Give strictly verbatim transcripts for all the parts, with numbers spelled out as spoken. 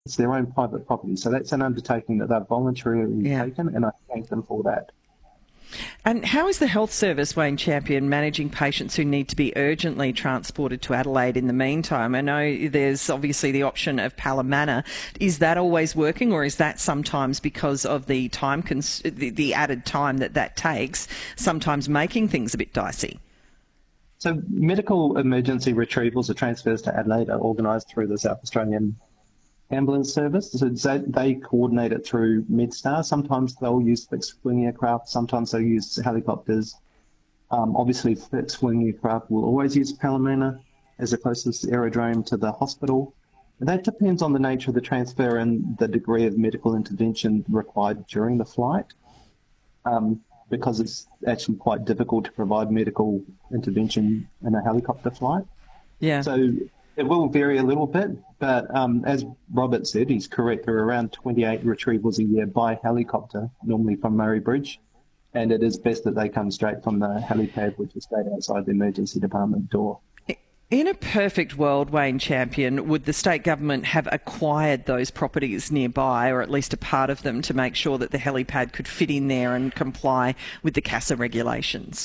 It's their own private property. So that's an undertaking that they've voluntarily Yeah. taken, and I thank them for that. And how is the health service, Wayne Champion, managing patients who need to be urgently transported to Adelaide in the meantime? I know there's obviously the option of Palomana. Is that always working, or is that sometimes because of the time, cons- the, the added time that that takes, sometimes making things a bit dicey? So medical emergency retrievals or transfers to Adelaide are organised through the South Australian Ambulance Service. So they, they coordinate it through MedStar. Sometimes they'll use fixed-wing aircraft, sometimes they'll use helicopters. Um, obviously, fixed-wing aircraft will always use Palomana as the closest aerodrome to the hospital. And that depends on the nature of the transfer and the degree of medical intervention required during the flight. Um, because it's actually quite difficult to provide medical intervention in a helicopter flight. Yeah. So it will vary a little bit, but um, as Robert said, he's correct. There are around twenty-eight retrievals a year by helicopter, normally from Murray Bridge, and it is best that they come straight from the helipad, which is straight outside the emergency department door. In a perfect world, Wayne Champion, would the state government have acquired those properties nearby, or at least a part of them, to make sure that the helipad could fit in there and comply with the CASA regulations?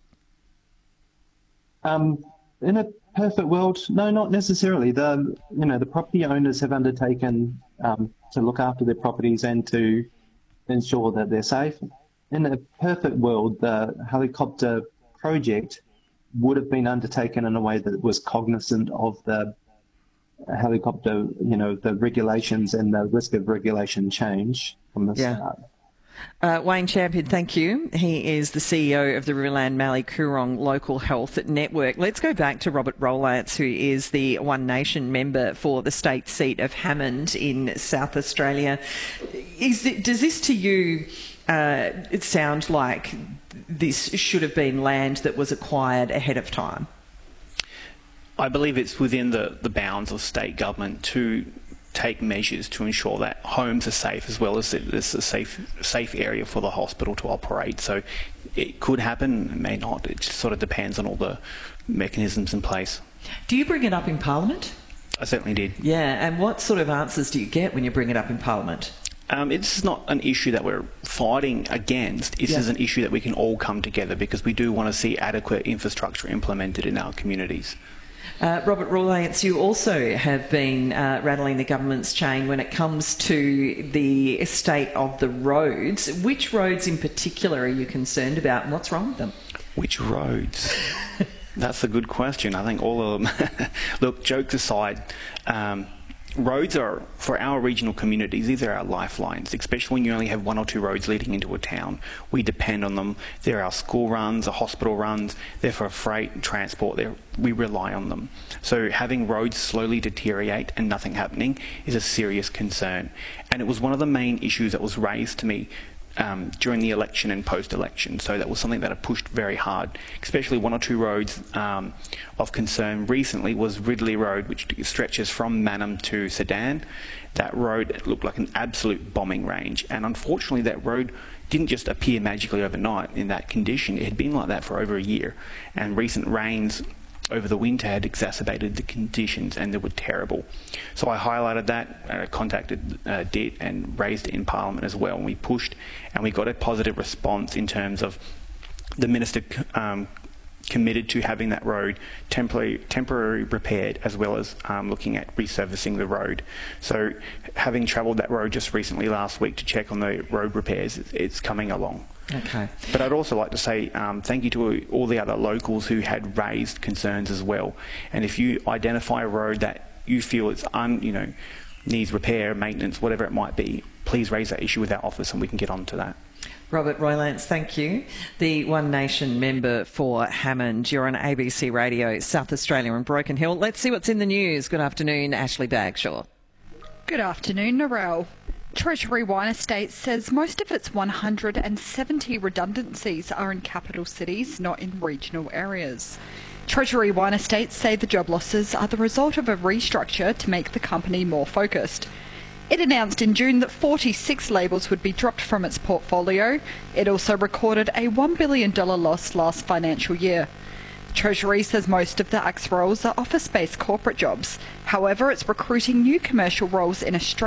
Um, in a perfect world, no, not necessarily. The you know the property owners have undertaken um, to look after their properties and to ensure that they're safe. In a perfect world, the helicopter project would have been undertaken in a way that was cognizant of the helicopter, you know, the regulations and the risk of regulation change from the Yeah. start. Uh, Wayne Champion, thank you. He is the C E O of the Riverland Mallee Coorong Local Health Network. Let's go back to Robert Rolance, who is the One Nation member for the state seat of Hammond in South Australia. Is it, does this to you uh, it sound like this should have been land that was acquired ahead of time? I believe it's within the, the bounds of state government to take measures to ensure that homes are safe, as well as it's a safe safe area for the hospital to operate. So it could happen, it may not. It just sort of depends on all the mechanisms in place. Do you bring it up in Parliament? I certainly did. Yeah, and what sort of answers do you get when you bring it up in Parliament? Um, it's not an issue that we're fighting against. This Yeah. is an issue that we can all come together, because we do want to see adequate infrastructure implemented in our communities. Uh, Robert Rolance, you also have been uh, rattling the government's chain when it comes to the state of the roads. Which roads in particular are you concerned about, and what's wrong with them? Which roads? That's a good question. I think all of them. Look, jokes aside, um, roads are, for our regional communities, these are our lifelines, especially when you only have one or two roads leading into a town. We depend on them. They're our school runs, our hospital runs, they're for freight and transport. They're, we rely on them. So having roads slowly deteriorate and nothing happening is a serious concern. And it was one of the main issues that was raised to me Um, during the election and post-election. So that was something that I pushed very hard, especially one or two roads um, of concern recently was Ridley Road, which stretches from Mannum to Sedan. That road looked like an absolute bombing range, and unfortunately that road didn't just appear magically overnight in that condition. It had been like that for over a year, and recent rains over the winter had exacerbated the conditions, and they were terrible. So I highlighted that, uh, contacted uh, D I T and raised it in Parliament as well, and we pushed and we got a positive response in terms of the Minister um, committed to having that road temporarily, temporarily repaired, as well as um, looking at resurfacing the road. So having travelled that road just recently last week to check on the road repairs, it's, it's coming along. Okay. But I'd also like to say um, thank you to all the other locals who had raised concerns as well. And if you identify a road that you feel it's un, you know, needs repair, maintenance, whatever it might be, please raise that issue with our office and we can get on to that. Robert Rolance, thank you. The One Nation member for Hammond. You're on A B C Radio, South Australia and Broken Hill. Let's see what's in the news. Good afternoon, Ashley Bagshaw. Good afternoon, Narelle. Treasury Wine Estates says most of its one hundred seventy redundancies are in capital cities, not in regional areas. Treasury Wine Estates say the job losses are the result of a restructure to make the company more focused. It announced in June that forty-six labels would be dropped from its portfolio. It also recorded a one billion dollars loss last financial year. Treasury says most of the A C T's roles are office-based corporate jobs. However, it's recruiting new commercial roles in Australia.